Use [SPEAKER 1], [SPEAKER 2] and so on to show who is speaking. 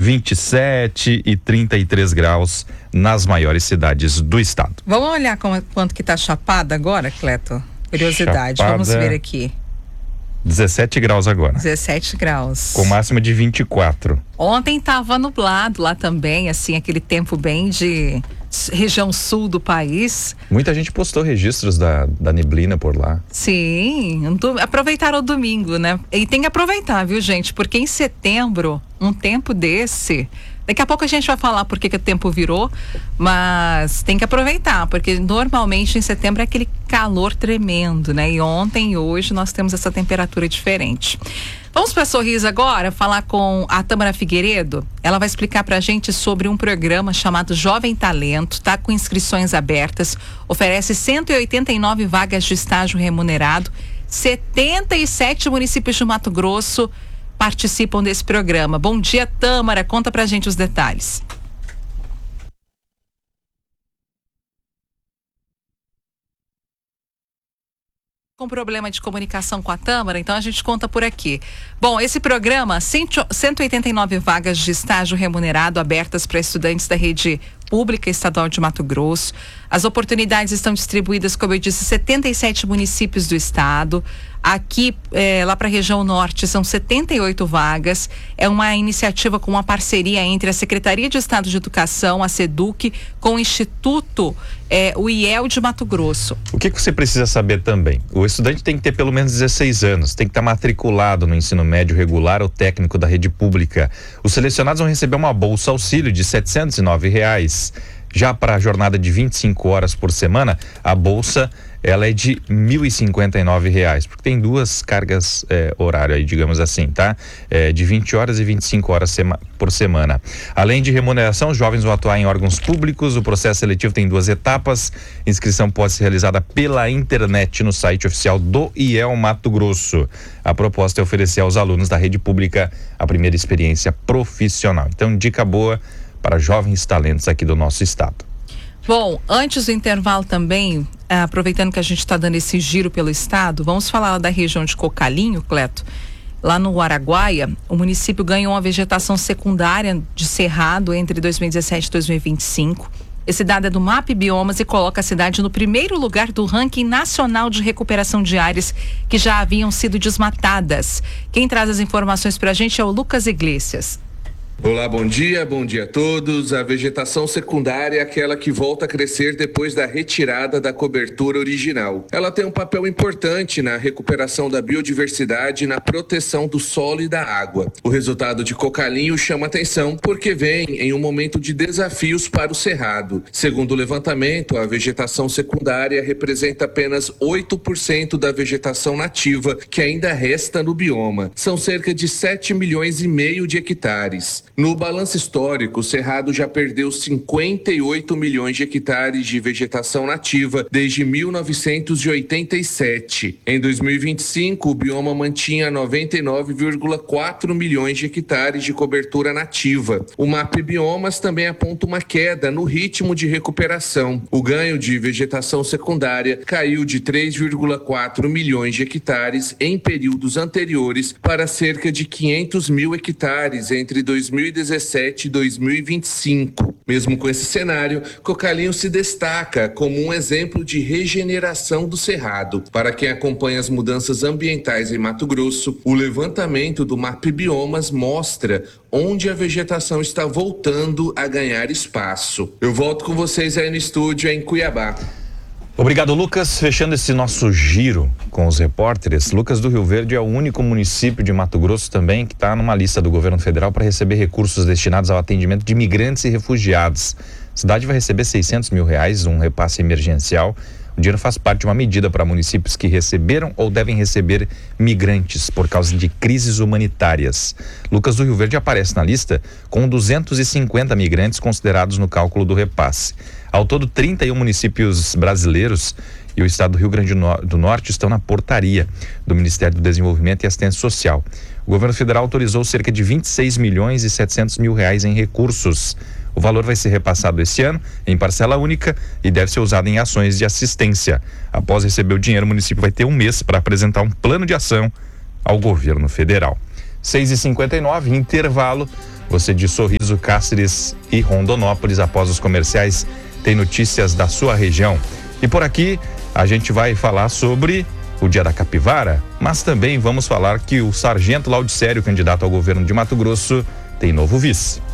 [SPEAKER 1] 27 e 33 graus nas maiores cidades do estado.
[SPEAKER 2] Vamos olhar quanto que tá Chapada agora, Cleto? Curiosidade,
[SPEAKER 1] Chapada,
[SPEAKER 2] vamos ver aqui.
[SPEAKER 1] 17 graus agora.
[SPEAKER 2] 17 graus.
[SPEAKER 1] Com máxima de 24.
[SPEAKER 2] Ontem tava nublado lá também, assim, aquele tempo bem de região sul do país.
[SPEAKER 1] Muita gente postou registros da neblina por lá.
[SPEAKER 2] Sim, aproveitaram o domingo, né? E tem que aproveitar, viu, gente? Porque em setembro, um tempo desse... Daqui a pouco a gente vai falar por que o tempo virou, mas tem que aproveitar, porque normalmente em setembro é aquele calor tremendo, né? E ontem e hoje nós temos essa temperatura diferente. Vamos para Sorriso agora, falar com a Tâmara Figueiredo. Ela vai explicar pra gente sobre um programa chamado Jovem Talento, tá com inscrições abertas, oferece 189 vagas de estágio remunerado, 77 municípios de Mato Grosso participam desse programa. Bom dia, Tâmara, conta pra gente os detalhes. Com problema de comunicação com a Tâmara, então a gente conta por aqui. Bom, esse programa, 189 vagas de estágio remunerado abertas para estudantes da rede pública estadual de Mato Grosso. As oportunidades estão distribuídas, como eu disse, 77 municípios do estado. Aqui, lá para a região norte, são 78 vagas. É uma iniciativa com uma parceria entre a Secretaria de Estado de Educação, a SEDUC, com o Instituto, o IEL de Mato Grosso.
[SPEAKER 1] O que você precisa saber também? O estudante tem que ter pelo menos 16 anos, tem que estar matriculado no ensino médio regular ou técnico da rede pública. Os selecionados vão receber uma bolsa auxílio de R$ 709. Já para a jornada de 25 horas por semana, a bolsa ela é de R$ 1.059, porque tem duas cargas horário aí, digamos assim, tá? De 20 horas e 25 horas por semana. Além de remuneração, os jovens vão atuar em órgãos públicos. O processo seletivo tem 2 etapas. Inscrição pode ser realizada pela internet no site oficial do IEL Mato Grosso. A proposta é oferecer aos alunos da rede pública a primeira experiência profissional. Então, dica boa para jovens talentos aqui do nosso estado.
[SPEAKER 2] Bom, antes do intervalo também, aproveitando que a gente está dando esse giro pelo estado, vamos falar da região de Cocalinho, Cleto. Lá no Araguaia, o município ganhou uma vegetação secundária de cerrado entre 2017 e 2025. Esse dado é do MAP Biomas e coloca a cidade no primeiro lugar do ranking nacional de recuperação de áreas que já haviam sido desmatadas. Quem traz as informações para a gente é o Lucas Iglesias.
[SPEAKER 3] Olá, bom dia a todos. A vegetação secundária é aquela que volta a crescer depois da retirada da cobertura original. Ela tem um papel importante na recuperação da biodiversidade e na proteção do solo e da água. O resultado de Cocalinho chama atenção porque vem em um momento de desafios para o cerrado. Segundo o levantamento, a vegetação secundária representa apenas 8% da vegetação nativa que ainda resta no bioma. São cerca de 7,5 milhões de hectares. No balanço histórico, o Cerrado já perdeu 58 milhões de hectares de vegetação nativa desde 1987. Em 2025, o bioma mantinha 99,4 milhões de hectares de cobertura nativa. O MAP Biomas também aponta uma queda no ritmo de recuperação. O ganho de vegetação secundária caiu de 3,4 milhões de hectares em períodos anteriores para cerca de 500 mil hectares entre 2017 e 2025. Mesmo com esse cenário, Cocalinho se destaca como um exemplo de regeneração do cerrado. Para quem acompanha as mudanças ambientais em Mato Grosso, o levantamento do MAP Biomas mostra onde a vegetação está voltando a ganhar espaço. Eu volto com vocês aí no estúdio em Cuiabá.
[SPEAKER 1] Obrigado, Lucas. Fechando esse nosso giro com os repórteres, Lucas do Rio Verde é o único município de Mato Grosso também que está numa lista do governo federal para receber recursos destinados ao atendimento de imigrantes e refugiados. A cidade vai receber R$600 mil, um repasse emergencial. O dinheiro faz parte de uma medida para municípios que receberam ou devem receber migrantes por causa de crises humanitárias. Lucas do Rio Verde aparece na lista com 250 migrantes considerados no cálculo do repasse. Ao todo, 31 municípios brasileiros e o estado do Rio Grande do Norte estão na portaria do Ministério do Desenvolvimento e Assistência Social. O governo federal autorizou cerca de R$26.700.000 em recursos. O valor vai ser repassado esse ano em parcela única e deve ser usado em ações de assistência. Após receber o dinheiro, o município vai ter um mês para apresentar um plano de ação ao governo federal. 6h59, intervalo. Você de Sorriso, Cáceres e Rondonópolis. Após os comerciais, tem notícias da sua região. E por aqui a gente vai falar sobre o Dia da Capivara, mas também vamos falar que o Sargento Laudicério, candidato ao governo de Mato Grosso, tem novo vice.